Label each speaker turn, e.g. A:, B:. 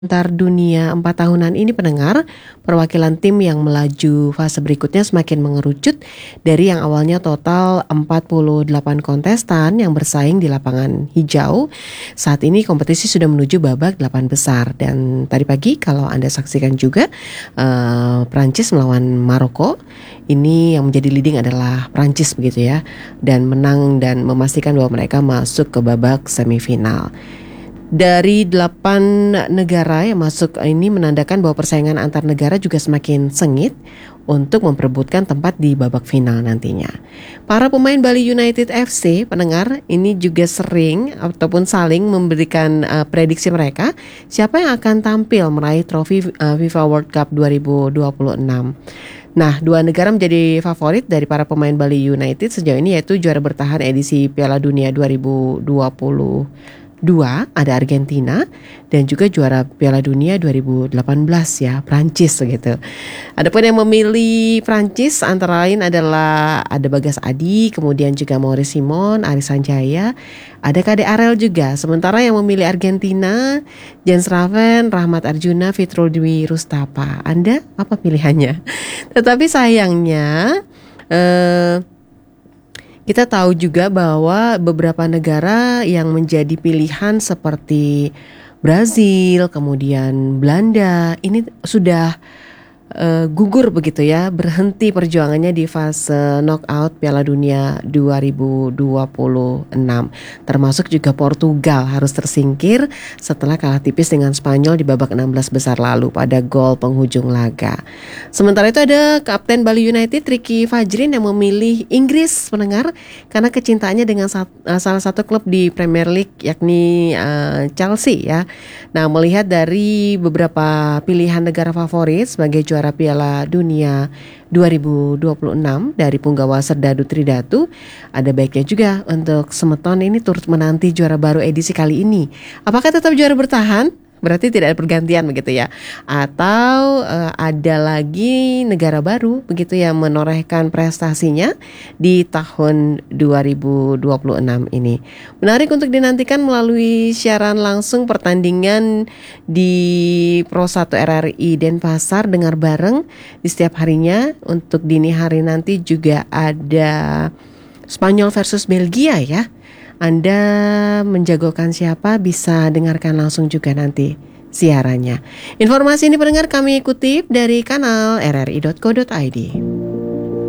A: Antar dunia 4 tahunan ini pendengar, perwakilan tim yang melaju fase berikutnya semakin mengerucut dari yang awalnya total 48 kontestan yang bersaing di lapangan hijau. Saat ini kompetisi sudah menuju babak 8 besar dan tadi pagi kalau Anda saksikan juga Prancis melawan Maroko. Ini yang menjadi leading adalah Prancis begitu ya, dan menang dan memastikan bahwa mereka masuk ke babak semifinal. Dari 8 negara yang masuk ini menandakan bahwa persaingan antar negara juga semakin sengit untuk memperebutkan tempat di babak final nantinya. Para pemain Bali United FC, pendengar, ini juga sering ataupun saling memberikan prediksi mereka siapa yang akan tampil meraih trofi FIFA World Cup 2026. Nah, 2 negara menjadi favorit dari para pemain Bali United sejauh ini, yaitu juara bertahan edisi Piala Dunia 2022 ada Argentina, dan juga juara Piala Dunia 2018 ya, Prancis begitu. Adapun yang memilih Prancis antara lain adalah ada Bagas Adi, kemudian juga Maurice Simon, Aris Sanjaya, ada Kade Arel juga. Sementara yang memilih Argentina, Jens Raven, Rahmat Arjuna, Fitrul Dwi Rustapa. Anda apa pilihannya? Tetapi sayangnya kita tahu juga bahwa beberapa negara yang menjadi pilihan seperti Brazil, kemudian Belanda, ini sudah gugur begitu ya, berhenti perjuangannya di fase knockout Piala Dunia 2026. Termasuk juga Portugal harus tersingkir setelah kalah tipis dengan Spanyol di babak 16 besar lalu pada gol penghujung laga. Sementara itu ada Kapten Bali United Ricky Fajrin yang memilih Inggris, pendengar, karena kecintaannya dengan salah satu klub di Premier League yakni Chelsea ya. Nah, melihat dari beberapa pilihan negara favorit sebagai juara Piala Dunia 2026 dari punggawa Serdadu Tridatu, ada baiknya juga untuk Semeton ini turut menanti juara baru edisi kali ini. Apakah tetap juara bertahan? Berarti tidak ada pergantian begitu ya. Atau ada lagi negara baru begitu yang menorehkan prestasinya di tahun 2026 ini. Menarik untuk dinantikan melalui siaran langsung pertandingan di Pro 1 RRI Denpasar, dengar bareng di setiap harinya. Untuk dini hari nanti juga ada Spanyol versus Belgia ya. Anda menjagokan siapa, bisa dengarkan langsung juga nanti siarannya. Informasi ini pendengar kami kutip dari kanal rri.co.id.